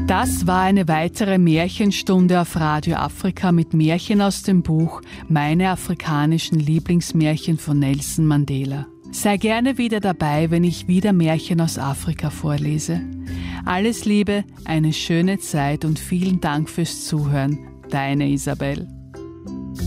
Das war eine weitere Märchenstunde auf Radio Afrika mit Märchen aus dem Buch Meine afrikanischen Lieblingsmärchen von Nelson Mandela. Sei gerne wieder dabei, wenn ich wieder Märchen aus Afrika vorlese. Alles Liebe, eine schöne Zeit und vielen Dank fürs Zuhören. Deine Isabel.